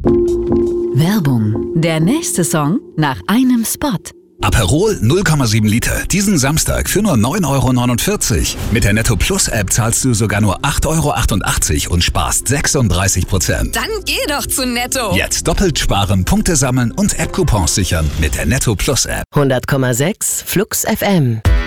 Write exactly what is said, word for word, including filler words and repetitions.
Werbung. Der nächste Song nach einem Spot. Aperol null Komma sieben Liter, diesen Samstag für nur neun Euro neunundvierzig. Mit der Netto Plus App zahlst du sogar nur acht Euro achtundachtzig und sparst sechsunddreißig Prozent. Dann geh doch zu Netto. Jetzt doppelt sparen, Punkte sammeln und App-Coupons sichern mit der Netto Plus App. hundert Komma sechs Flux F M.